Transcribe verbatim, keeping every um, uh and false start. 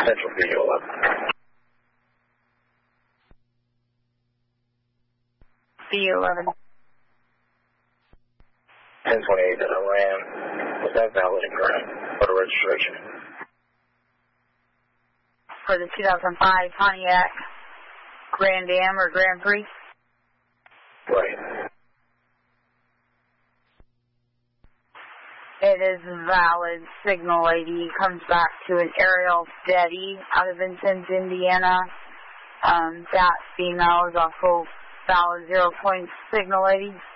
Central V U eleven. V U eleven. ten twenty-eight that I ran. Was that valid and correct? Photo registration. For the two thousand five Pontiac Grand Am or Grand Prix? Right. It is valid. Signal lady comes back to an aerial steady out of Vincennes, Indiana. Um, that female is also valid zero point signal lady.